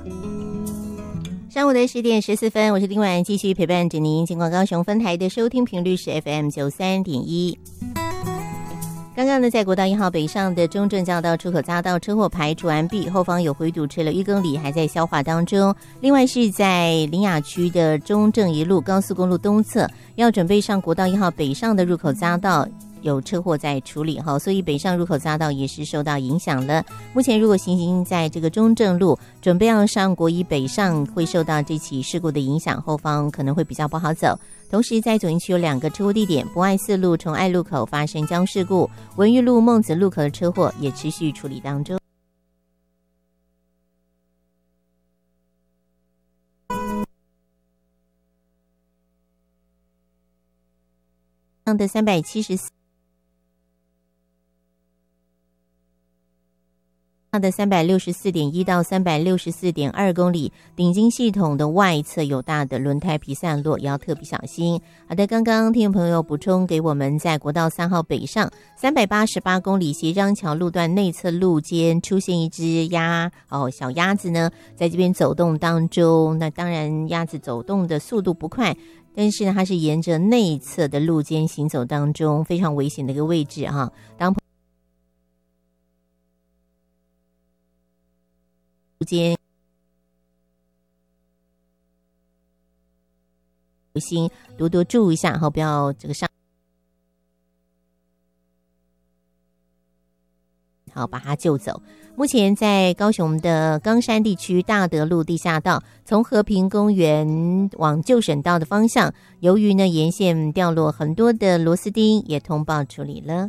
上午的10点14分，我是丁婉，继续陪伴着您。尽管高雄分台的收听频率是 FM 93.1。刚刚呢，在国道1号北上的中正交道出口匝道车祸排除完毕，后方有回堵车了1公里，还在消化当中。另外是在林雅区的中正一路高速公路东侧，要准备上国道1号北上的入口匝道，有车祸在处理哈，所以北上入口匝道也是受到影响了。目前如果行在这个中正路，准备要上国一北上，会受到这起事故的影响，后方可能会比较不好走。同时在左营区有2个车祸地点，博爱4路崇爱路口发生交通事故，文玉路孟子路口的车祸也持续处理当中。的374的 364.1 到 364.2 公里，顶金系统的外侧有大的轮胎皮散落，也要特别小心。好的，刚刚听众朋友补充给我们，在国道3号北上388公里斜张桥路段内侧路肩出现一只小鸭子呢，在这边走动当中，那当然鸭子走动的速度不快，但是呢，它是沿着内侧的路肩行走当中，非常危险的一个位置哈。当路肩留心多多注意一下，不要这个上。好，把它救走。目前在高雄的冈山地区大德路地下道，从和平公园往旧省道的方向，由于呢沿线掉落很多的螺丝钉，也通报处理了。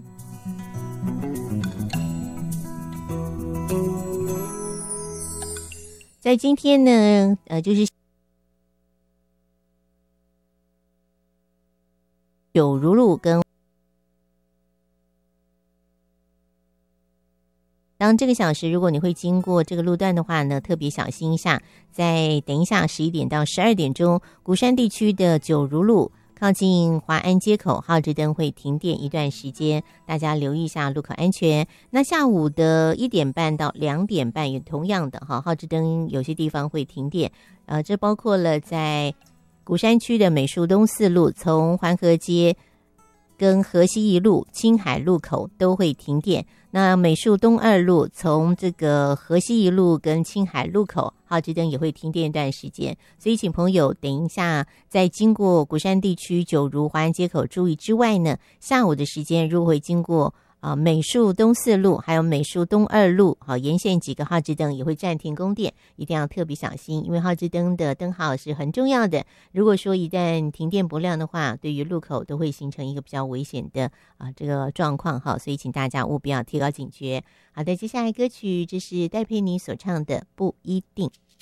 在今天呢，就是九如路跟当这个小时，如果你会经过这个路段的话呢，特别小心一下。在等一下11点到12点钟，鼓山地区的九如路靠近华安街口号志灯会停电一段时间，大家留意一下路口安全。那下午的1点半到2点半也同样的号志灯有些地方会停电，这包括了在鼓山区的美术东4路，从环河街跟河西一路、青海路口都会停电。那美术东2路从这个河西一路跟青海路口号志灯也会停电一段时间，所以请朋友等一下在经过鼓山地区九如华安街口注意之外呢，下午的时间如果会经过美术东4路还有美术东2路沿线几个号志灯也会暂停供电，一定要特别小心，因为号志灯的灯号是很重要的，如果说一旦停电不亮的话，对于路口都会形成一个比较危险的这个状况所以请大家务必要提高警觉。好的，接下来歌曲这是戴佩妮所唱的《不一定》。